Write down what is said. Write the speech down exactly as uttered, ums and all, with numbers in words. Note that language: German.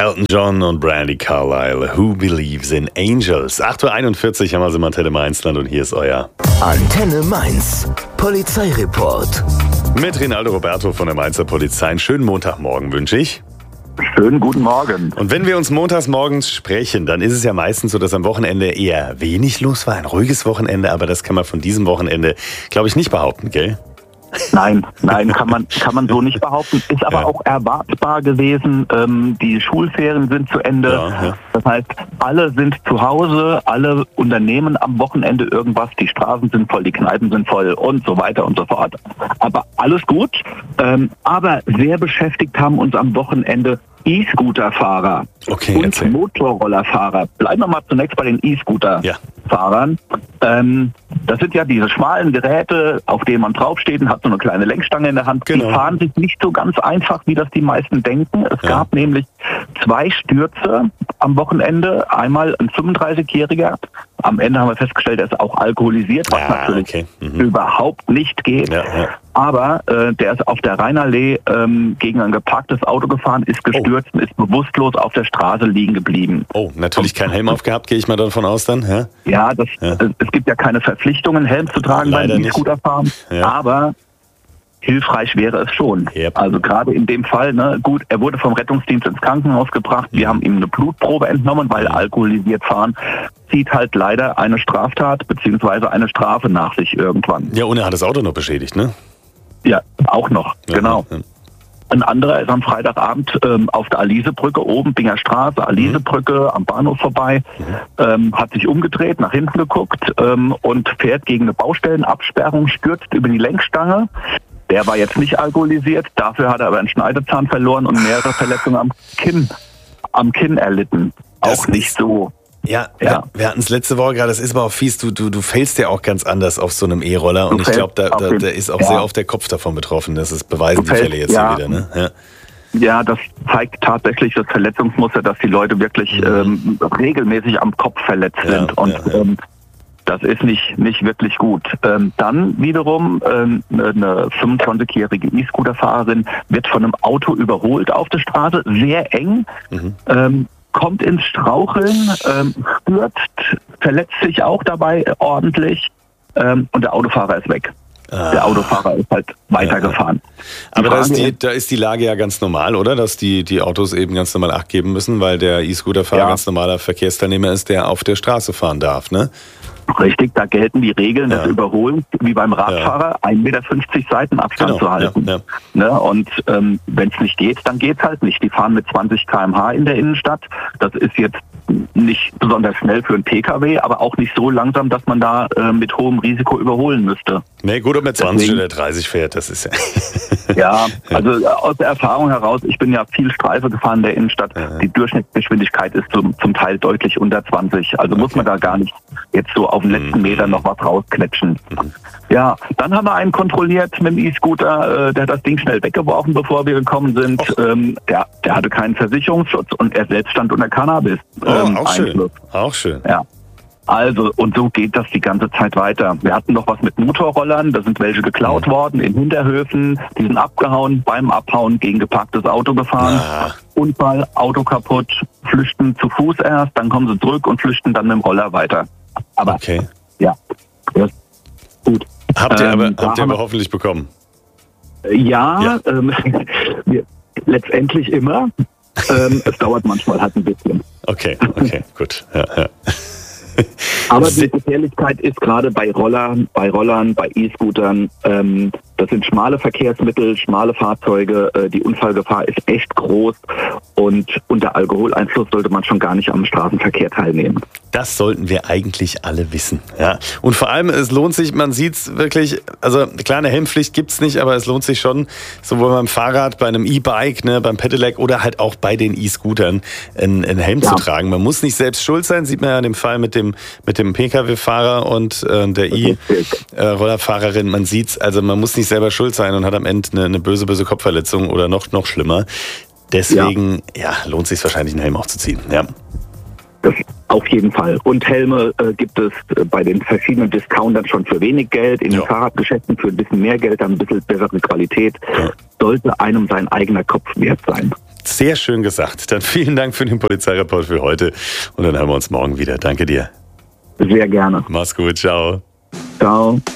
Elton John und Brandi Carlile, Who Believes in Angels? acht Uhr einundvierzig haben wir sie im Antenne Mainzland und hier ist euer Antenne Mainz, Polizeireport. Mit Rinaldo Roberto von der Mainzer Polizei. Einen schönen Montagmorgen wünsche ich. Schönen guten Morgen. Und wenn wir uns montags morgens sprechen, dann ist es ja meistens so, dass am Wochenende eher wenig los war. Ein ruhiges Wochenende, aber das kann man von diesem Wochenende, glaube ich, nicht behaupten, gell? Nein, nein, kann man kann man so nicht behaupten. Ist aber ja. auch erwartbar gewesen. Ähm, die Schulferien sind zu Ende. Ja, ja. Das heißt, alle sind zu Hause, alle unternehmen am Wochenende irgendwas. Die Straßen sind voll, die Kneipen sind voll und so weiter und so fort. Aber alles gut. Ähm, aber sehr beschäftigt haben uns am Wochenende E-Scooter-Fahrer okay, und erzähl. Motorroller-Fahrer. Bleiben wir mal zunächst bei den E-Scooter-Fahrern. Ja. Ähm, das sind ja diese schmalen Geräte, auf denen man draufsteht und hat so eine kleine Lenkstange in der Hand. Genau. Die fahren sich nicht so ganz einfach, wie das die meisten denken. Es ja. gab nämlich zwei Stürze am Wochenende. Einmal ein fünfunddreißigjähriger. Am Ende haben wir festgestellt, er ist auch alkoholisiert, was ja, natürlich okay. mhm. überhaupt nicht geht. Ja, ja. Aber äh, der ist auf der Rheinallee ähm, gegen ein geparktes Auto gefahren, ist gestürzt oh. und ist bewusstlos auf der Straße liegen geblieben. Oh, natürlich kein Helm aufgehabt, gehe ich mal davon aus dann. Ja, ja, das, ja. Es, es gibt ja keine Verpflichtungen, Helm zu tragen Leider beim E-Scooterfahren. Ja. Aber hilfreich wäre es schon. Yep. Also gerade in dem Fall, ne, gut, er wurde vom Rettungsdienst ins Krankenhaus gebracht. Wir haben ihm eine Blutprobe entnommen, weil alkoholisiert fahren zieht halt leider eine Straftat bzw. eine Strafe nach sich irgendwann. Ja, und er hat das Auto noch beschädigt, ne? Ja, auch noch, ja, genau. Ja. Ein anderer ist am Freitagabend ähm, auf der Alisebrücke, oben Binger Straße, Alisebrücke, mhm. am Bahnhof vorbei, mhm. ähm, hat sich umgedreht, nach hinten geguckt ähm, und fährt gegen eine Baustellenabsperrung, stürzt über die Lenkstange. Der war jetzt nicht alkoholisiert, dafür hat er aber einen Schneidezahn verloren und mehrere Verletzungen am Kinn, am Kinn erlitten. Das auch nicht so. Ja, ja. wir, wir hatten es letzte Woche gerade, das ist aber auch fies, du, du, du fällst ja auch ganz anders auf so einem E-Roller und ich glaube, da, da, da ist auch ja. sehr oft der Kopf davon betroffen. Das ist, beweisen die Fälle jetzt ja. wieder, ne? Ja. Ja, das zeigt tatsächlich das Verletzungsmuster, dass die Leute wirklich mhm. ähm, regelmäßig am Kopf verletzt ja, sind und ja, ja. Ähm, das ist nicht nicht wirklich gut. Ähm, dann wiederum ähm, eine fünfundzwanzigjährige E-Scooter-Fahrerin wird von einem Auto überholt auf der Straße, sehr eng, mhm. ähm, kommt ins Straucheln, ähm, stürzt, verletzt sich auch dabei ordentlich ähm, und der Autofahrer ist weg. Ah. Der Autofahrer ist halt weitergefahren. Ja, ja. Aber da ist, die, da ist die Lage ja ganz normal, oder? Dass die, die Autos eben ganz normal Acht geben müssen, weil der E-Scooter-Fahrer ja. ganz normaler Verkehrsteilnehmer ist, der auf der Straße fahren darf, ne? Richtig, da gelten die Regeln ja. des Überholens, wie beim Radfahrer, ja. ein Meter fünfzig Seitenabstand genau. zu halten. Ja, ja. Ne? Und ähm, wenn es nicht geht, dann geht es halt nicht. Die fahren mit zwanzig Kilometer pro Stunde in der Innenstadt. Das ist jetzt nicht besonders schnell für einen Pkw, aber auch nicht so langsam, dass man da äh, mit hohem Risiko überholen müsste. Nee, gut, ob man zwanzig Deswegen, oder dreißig fährt, das ist ja... ja, also aus der Erfahrung heraus, ich bin ja viel Streife gefahren in der Innenstadt, ja. die Durchschnittsgeschwindigkeit ist zum, zum Teil deutlich unter zwanzig. Also okay. muss man da gar nicht jetzt so auf den letzten mhm. Meter noch was rausknetschen. Mhm. Ja, dann haben wir einen kontrolliert mit dem E-Scooter, äh, der hat das Ding schnell weggeworfen, bevor wir gekommen sind. Ähm, der, der hatte keinen Versicherungsschutz und er selbst stand unter Cannabis. Oh, ähm, auch schön. Auch schön. Ja. Also, und so geht das die ganze Zeit weiter. Wir hatten noch was mit Motorrollern, da sind welche geklaut mhm. worden in Hinterhöfen, die sind abgehauen, beim Abhauen gegen geparktes Auto gefahren, ah. Unfall, Auto kaputt, flüchten zu Fuß erst, dann kommen sie zurück und flüchten dann mit dem Roller weiter. Aber, okay. ja, ja, gut. Habt ihr aber, ähm, habt ihr aber hoffentlich bekommen? Ja, ja. Ähm, wir, letztendlich immer. ähm, es dauert manchmal halt ein bisschen. Okay, okay, gut. Ja, ja. Aber die Gefährlichkeit ist gerade bei Rollern, bei Rollern, bei E-Scootern, ähm, das sind schmale Verkehrsmittel, schmale Fahrzeuge, äh, die Unfallgefahr ist echt groß und unter Alkoholeinfluss sollte man schon gar nicht am Straßenverkehr teilnehmen. Das sollten wir eigentlich alle wissen. Ja. Und vor allem, es lohnt sich, man sieht es wirklich, also klar, eine Helmpflicht gibt es nicht, aber es lohnt sich schon, sowohl beim Fahrrad, bei einem E-Bike, ne, beim Pedelec oder halt auch bei den E-Scootern einen, einen Helm ja. zu tragen. Man muss nicht selbst schuld sein, sieht man ja in dem Fall mit dem, mit dem Pkw-Fahrer und äh, der E-Rollerfahrerin. Man sieht's, also man muss nicht selber schuld sein und hat am Ende eine, eine böse, böse Kopfverletzung oder noch, noch schlimmer. Deswegen ja. Ja, lohnt es sich wahrscheinlich, einen Helm aufzuziehen. Ja. Das auf jeden Fall. Und Helme äh, gibt es äh, bei den verschiedenen Discountern schon für wenig Geld, in ja. den Fahrradgeschäften für ein bisschen mehr Geld, dann ein bisschen bessere Qualität. Ja. Sollte einem sein eigener Kopf wert sein. Sehr schön gesagt. Dann vielen Dank für den Polizeireport für heute und dann hören wir uns morgen wieder. Danke dir. Sehr gerne. Mach's gut, ciao. Ciao.